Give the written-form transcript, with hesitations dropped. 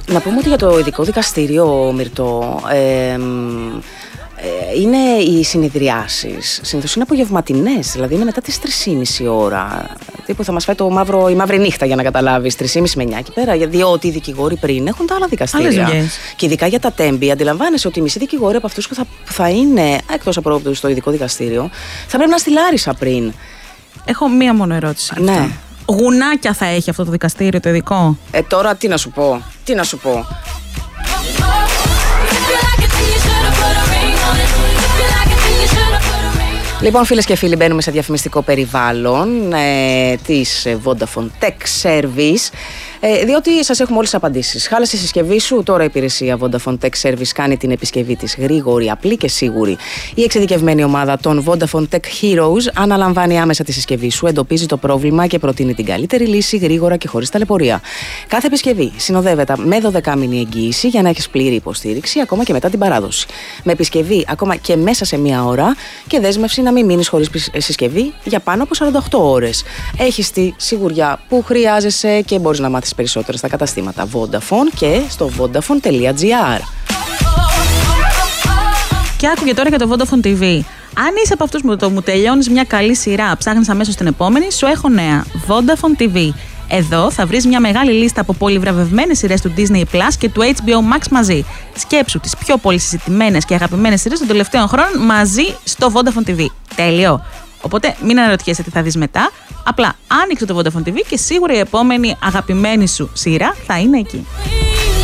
Να πούμε ότι για το ειδικό δικαστήριο, Μυρτώ, είναι οι συνεδριάσεις. Συνήθως είναι απογευματινές, δηλαδή είναι μετά τις 3:30 ώρα. Τύπου θα μας φάει η μαύρη νύχτα, για να καταλάβεις, 3:30 με 9 εκεί πέρα. Διότι οι δικηγόροι πριν έχουν τα άλλα δικαστήρια. Και ειδικά για τα τέμπη, αντιλαμβάνεσαι ότι οι μισοί δικηγόροι από αυτούς που θα είναι εκτός απρόπτου στο ειδικό δικαστήριο θα πρέπει να στη Λάρισα πριν. Έχω μία μόνο ερώτηση. Ναι. Γουνάκια θα έχει αυτό το δικαστήριο το ειδικό? Τώρα τι να σου πω. Λοιπόν, φίλες και φίλοι, μπαίνουμε σε διαφημιστικό περιβάλλον της Vodafone Tech Service, διότι σας έχουμε όλες τις απαντήσεις. Χάλασε η συσκευή σου, τώρα η υπηρεσία Vodafone Tech Service κάνει την επισκευή της γρήγορη, απλή και σίγουρη. Η εξειδικευμένη ομάδα των Vodafone Tech Heroes αναλαμβάνει άμεσα τη συσκευή σου, εντοπίζει το πρόβλημα και προτείνει την καλύτερη λύση γρήγορα και χωρίς ταλαιπωρία. Κάθε επισκευή συνοδεύεται με 12μηνη εγγύηση για να έχεις πλήρη υποστήριξη ακόμα και μετά την παράδοση. Με επισκευή ακόμα και μέσα σε μία ώρα και δέσμευση να μην μείνεις χωρίς συσκευή για πάνω από 48 ώρες. Έχεις τη σιγουριά που χρειάζεσαι και μπορείς να μάθεις περισσότερα στα καταστήματα Vodafone και στο vodafone.gr. Και άκουγε τώρα για το Vodafone TV. Αν είσαι από αυτούς που μου τελειώνεις μια καλή σειρά, ψάχνεις αμέσως την επόμενη, σου έχω νέα. Vodafone TV. Εδώ θα βρεις μια μεγάλη λίστα από πολυβραβευμένες σειρές του Disney Plus και του HBO Max μαζί. Σκέψου τις πιο πολύ συζητημένες και αγαπημένες σειρές των τελευταίων χρόνων μαζί στο Vodafone TV. Τέλειο. Οπότε μην αναρωτιέσαι τι θα δεις μετά. Απλά άνοιξε το Vodafone TV και σίγουρα η επόμενη αγαπημένη σου σειρά θα είναι εκεί.